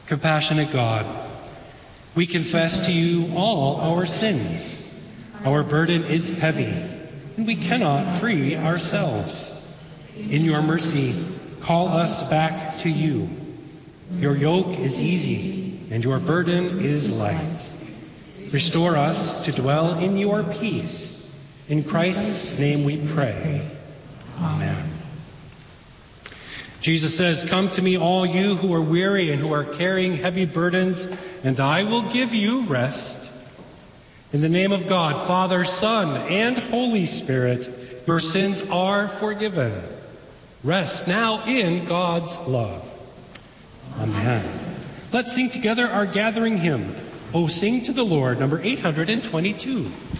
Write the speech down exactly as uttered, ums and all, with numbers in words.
Compassionate God, we confess to you all our sins. Our burden is heavy, and we cannot free ourselves. In your mercy, call us back to you. Your yoke is easy, and your burden is light. Restore us to dwell in your peace. In Christ's name we pray. Amen. Jesus says, "Come to me, all you who are weary and who are carrying heavy burdens, and I will give you rest." In the name of God, Father, Son, and Holy Spirit, your sins are forgiven. Rest now in God's love. Amen. Let's sing together our gathering hymn, "O Sing to the Lord," number eight hundred twenty-two.